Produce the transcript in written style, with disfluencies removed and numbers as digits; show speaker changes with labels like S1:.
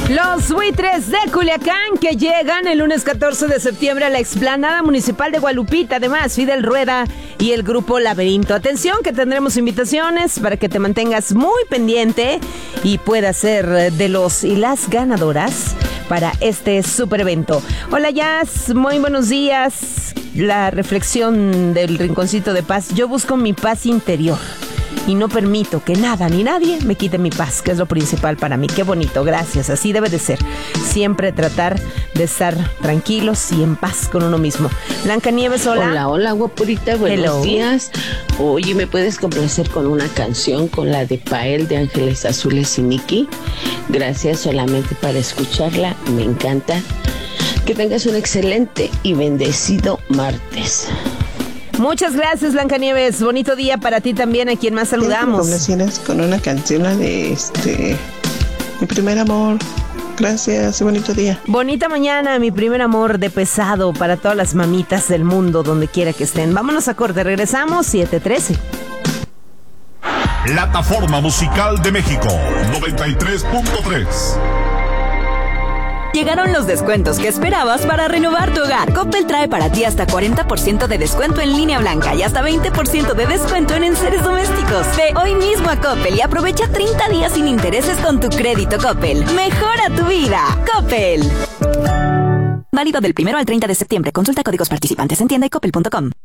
S1: Los buitres de Culiacán que llegan el lunes 14 de septiembre a la explanada municipal de Gualupita. Además, Fidel Rueda y el grupo Laberinto. Atención que tendremos invitaciones para que te mantengas muy pendiente y puedas ser de los y las ganadoras para este super evento. Hola Jazz, muy buenos días. La reflexión del Rinconcito de Paz. Yo busco mi paz interior y no permito que nada ni nadie me quite mi paz, que es lo principal para mí. Qué bonito, gracias, así debe de ser. Siempre tratar de estar tranquilos y en paz con uno mismo. Blancanieves, hola.
S2: Hola, guapurita, buenos días. Oye, ¿me puedes complacer con una canción, con la de Pael de Ángeles Azules y Miki? Gracias, solamente para escucharla, me encanta. Que tengas un excelente y bendecido martes.
S1: Muchas gracias, Blancanieves. Bonito día para ti también, a quien más saludamos.
S3: Con una canción de Mi Primer Amor. Gracias, bonito día.
S1: Bonita mañana, Mi Primer Amor de Pesado para todas las mamitas del mundo, donde quiera que estén. Vámonos a corte, regresamos, 7:13.
S4: Plataforma Musical de México, 93.3.
S5: Llegaron los descuentos que esperabas para renovar tu hogar. Coppel trae para ti hasta 40% de descuento en línea blanca y hasta 20% de descuento en enseres domésticos. Ve hoy mismo a Coppel y aprovecha 30 días sin intereses con tu crédito Coppel. Mejora tu vida. Coppel. Válido del 1 al 30 de septiembre. Consulta códigos participantes en tienda y coppel.com.